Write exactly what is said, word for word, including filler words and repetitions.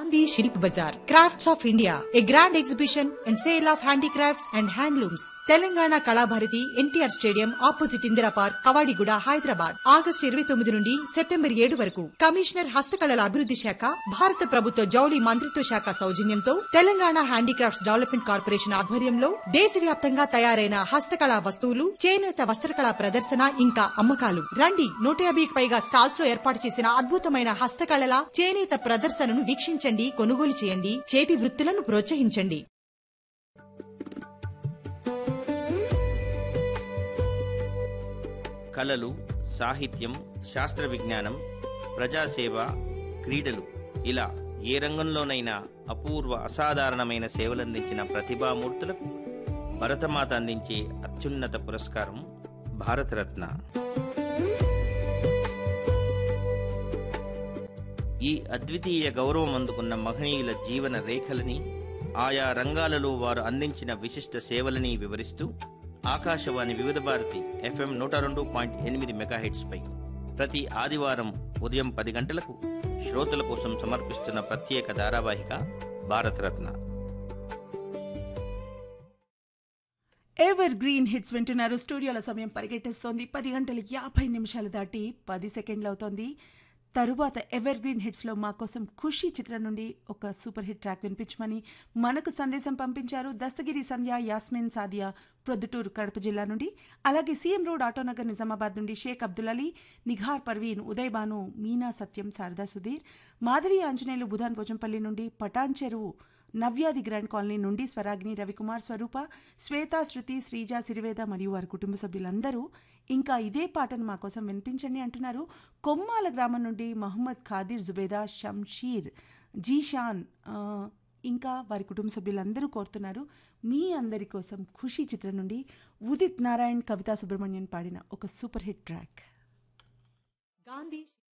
Gandhi Shilp Bazaar, Crafts of India, a grand exhibition and sale of handicrafts and handlooms. Telangana Kalabharati N T R Stadium opposite Indira Park, Kavadiguda, Hyderabad. August ఇరవై తొమ్మిది నుండి September ఏడు వరకు. Commissioner హస్తకళల అభివృద్ధి శాఖ, భారత ప్రభుత్వ జౌళి మంత్రిత్వ శాఖ సౌజన్యంతో తెలంగాణ హ్యాండీక్రాఫ్ట్స్ డెవలప్మెంట్ కార్పొరేషన్ ఆధ్వర్యంలో దేశవ్యాప్తంగా తయారైన హస్తకళా వస్తువులు, చేనేత వస్త్రకళా ప్రదర్శన ఇంకా అమ్మకాలు. రండి, నూట యాభైకి పైగా స్టాల్స్ లో ఏర్పాటు చేసిన అద్భుతమైన హస్తకళల, చేనేత ప్రదర్శనను వీక్షించండి, కొనుగోలు చేయండి, చేతి వృత్తులను ప్రోత్సహించండి. కళలు, సాహిత్యం, శాస్త్ర విజ్ఞానం, ప్రజాసేవ, క్రీడలు ఇలా ఏ రంగంలోనైనా అపూర్వ అసాధారణమైన సేవలందించిన ప్రతిభామూర్తులకు భరతమాత అందించే అత్యున్నత పురస్కారం భారతరత్న. ఈ అద్వితీయ గౌరవం అందుకున్న మహనీయుల జీవన రేఖలని, ఆయా రంగాలలో వారు అందించిన విశిష్ట సేవలని వివరిస్తూ ఆకాశవాణి వివిధ భారతి ఎఫ్ఎం నూట రెండు పాయింట్ ఎనిమిది మెగాహెట్స్ పై ప్రతి ఆదివారం ఉదయం పది గంటలకు శ్రోతల కోసం సమర్పిస్తున్న ప్రత్యేక ధారావాహిక భారతరత్న. ఎవర్ గ్రీన్ హిట్స్ వింటున్నారు. స్టూడియోల సమయం పరిగెట్టేస్తోంది. పది గంటల యాభై నిమిషాలు దాటి పది సెకండ్లు అవుతోంది. తరువాత ఎవర్ గ్రీన్ హిట్స్లో మా కోసం ఖుషీ చిత్రం నుండి ఒక సూపర్ హిట్ ట్రాక్ వినిపించమని మనకు సందేశం పంపించారు దస్తగిరి సంధ్య, యాస్మిన్, సాదియా ప్రొద్దుటూరు కడప జిల్లా నుండి. అలాగే సీఎం రోడ్, ఆటోనగర్, నిజామాబాద్ నుండి షేక్ అబ్దుల్ అలీ, నిఘార్ పర్వీన్, ఉదయ్ భాను, మీనా సత్యం, శారదా సుధీర్, మాధవి ఆంజనేయులు, బుధాన్ పోచంపల్లి నుండి, పటాన్ చెరువు నవ్యాది గ్రాండ్ కాలనీ నుండి స్వరాగ్ని, రవికుమార్, స్వరూప, శ్వేత, శృతి, శ్రీజ, సిరివేద మరియు వారి కుటుంబ సభ్యులందరూ ఇంకా ఇదే పాటను మా కోసం వినిపించండి అంటున్నారు. కొమ్మాల గ్రామం నుండి మహమ్మద్ ఖాదిర్, జుబేదా, షంషీర్, జీషాన్ ఇంకా వారి కుటుంబ సభ్యులందరూ కోరుతున్నారు. మీ అందరి కోసం ఖుషీ చిత్రం నుండి ఉదిత్ నారాయణ్, కవితా సుబ్రహ్మణ్యన్ పాడిన ఒక సూపర్ హిట్ ట్రాక్. గాంధీ